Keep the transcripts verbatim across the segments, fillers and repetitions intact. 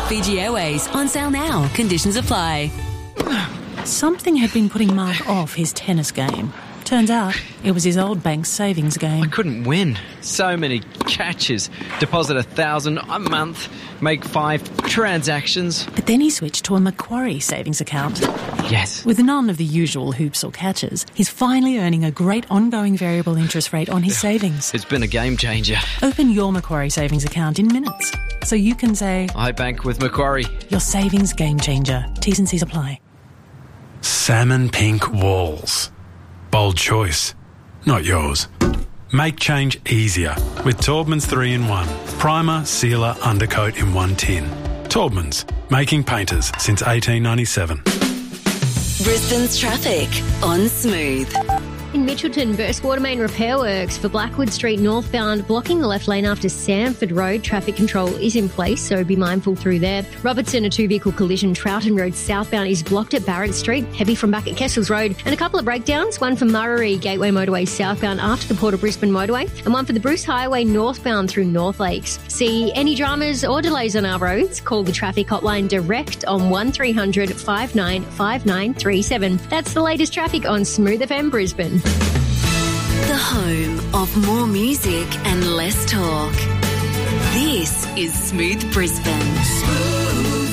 Fiji Airways, on sale now. Conditions apply. Something had been putting Mark off his tennis game. Turns out it was his old bank's savings game. I couldn't win. So many catches. Deposit a thousand a month, make five transactions. But then he switched to a Macquarie savings account. Yes. With none of the usual hoops or catches, he's finally earning a great ongoing variable interest rate on his savings. It's been a game changer. Open your Macquarie savings account in minutes, so you can say, I bank with Macquarie. Your savings game changer. T's and C's apply. Salmon pink walls. Bold choice, not yours. Make change easier with Taubman's three in one. Primer, sealer, undercoat in one tin. Taubman's, making painters since eighteen ninety-seven. Brisbane's traffic on Smooth. In Mitchelton, burst water main repair works for Blackwood Street northbound, blocking the left lane after Sanford Road. Traffic control is in place, so be mindful through there. Robertson, a two-vehicle collision. Troughton Road southbound is blocked at Barrett Street, heavy from back at Kessels Road. And a couple of breakdowns, one for Murray Gateway Motorway southbound after the Port of Brisbane Motorway, and one for the Bruce Highway northbound through North Lakes. See any dramas or delays on our roads? Call the traffic hotline direct on one three hundred five nine five nine three seven. That's the latest traffic on Smooth F M Brisbane. The home of more music and less talk. This is Smooth Brisbane. Smooth.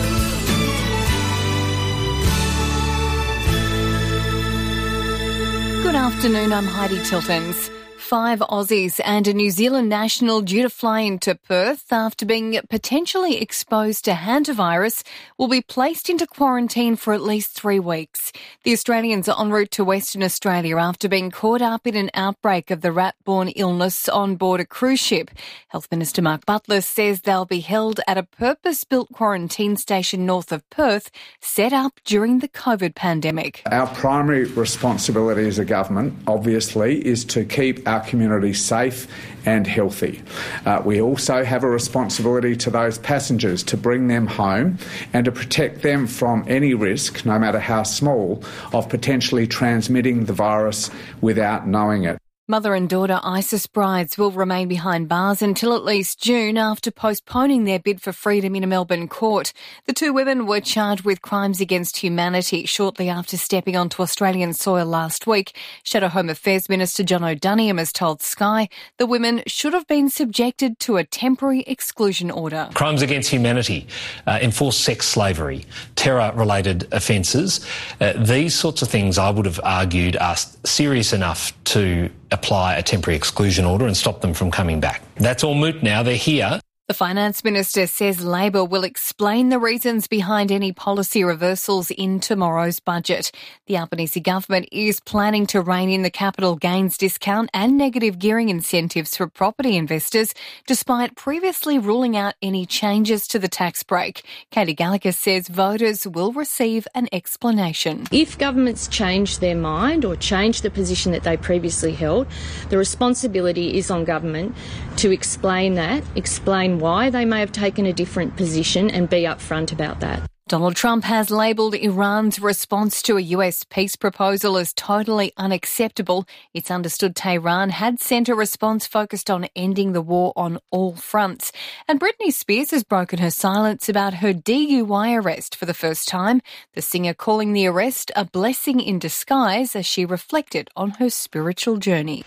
Good afternoon, I'm Heidi Tiltons. Five Aussies and a New Zealand national due to fly into Perth after being potentially exposed to hantavirus will be placed into quarantine for at least three weeks. The Australians are en route to Western Australia after being caught up in an outbreak of the rat-borne illness on board a cruise ship. Health Minister Mark Butler says they'll be held at a purpose-built quarantine station north of Perth, set up during the COVID pandemic. Our primary responsibility as a government, obviously, is to keep our community safe and healthy. Uh, we also have a responsibility to those passengers to bring them home and to protect them from any risk, no matter how small, of potentially transmitting the virus without knowing it. Mother and daughter ISIS brides will remain behind bars until at least June after postponing their bid for freedom in a Melbourne court. The two women were charged with crimes against humanity shortly after stepping onto Australian soil last week. Shadow Home Affairs Minister John O'Donnell has told Sky the women should have been subjected to a temporary exclusion order. Crimes against humanity, uh, enforced sex slavery, terror-related offences, uh, these sorts of things I would have argued are serious enough to apply a temporary exclusion order and stop them from coming back. That's all moot now. They're here. The Finance Minister says Labor will explain the reasons behind any policy reversals in tomorrow's budget. The Albanese government is planning to rein in the capital gains discount and negative gearing incentives for property investors, despite previously ruling out any changes to the tax break. Katie Gallagher says voters will receive an explanation. If governments change their mind or change the position that they previously held, the responsibility is on government to explain that, explain why they may have taken a different position and be upfront about that. Donald Trump has labelled Iran's response to a U S peace proposal as totally unacceptable. It's understood Tehran had sent a response focused on ending the war on all fronts. And Britney Spears has broken her silence about her D U I arrest for the first time, the singer calling the arrest a blessing in disguise as she reflected on her spiritual journey.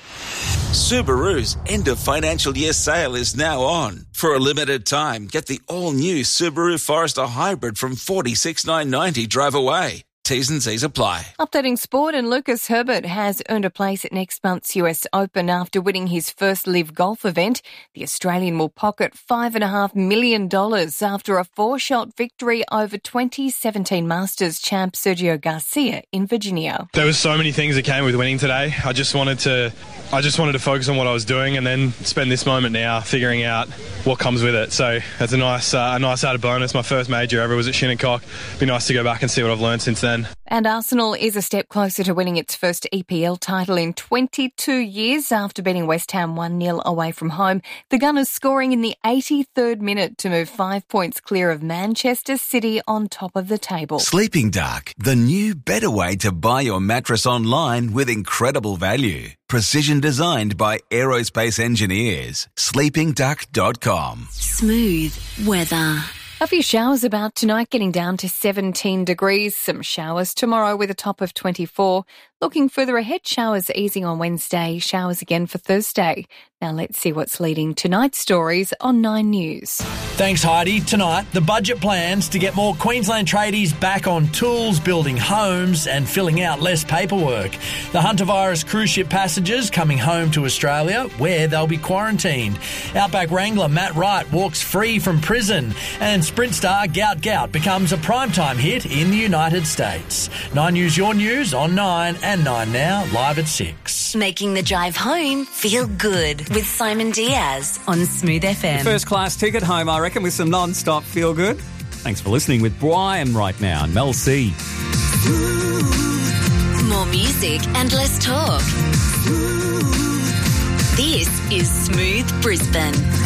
Subaru's end of financial year sale is now on. For a limited time, get the all-new Subaru Forester Hybrid from forty-six thousand nine hundred ninety dollars drive away. T's and C's apply. Updating sport, and Lucas Herbert has earned a place at next month's U S Open after winning his first Live Golf event. The Australian will pocket five point five million dollars after a four-shot victory over twenty seventeen Masters champ Sergio Garcia in Virginia. There was so many things that came with winning today. I just wanted to, I just wanted to focus on what I was doing and then spend this moment now figuring out what comes with it. So it's a nice, uh, a nice added bonus. My first major ever was at Shinnecock. It'd be nice to go back and see what I've learned since then. And Arsenal is a step closer to winning its first E P L title in twenty-two years after beating West Ham one nil away from home. The Gunners scoring in the eighty-third minute to move five points clear of Manchester City on top of the table. Sleeping Dark, the new better way to buy your mattress online with incredible value. Precision designed by aerospace engineers. sleeping duck dot com. Smooth weather. A few showers about tonight, getting down to seventeen degrees. Some showers tomorrow with a top of twenty-four. Looking further ahead, showers easing on Wednesday, showers again for Thursday. Now let's see what's leading tonight's stories on Nine News. Thanks, Heidi. Tonight, the budget plans to get more Queensland tradies back on tools, building homes and filling out less paperwork. The Huntervirus cruise ship passengers coming home to Australia, where they'll be quarantined. Outback Wrangler Matt Wright walks free from prison. And sprint star Gout Gout becomes a primetime hit in the United States. Nine News, your news on Nine and Nine Now, live at six. Making the drive home feel good with Simon Diaz on Smooth F M. First class ticket home, I reckon, with some non-stop feel good. Thanks for listening with Brian right now and Mel C. More music and less talk. This is Smooth Brisbane.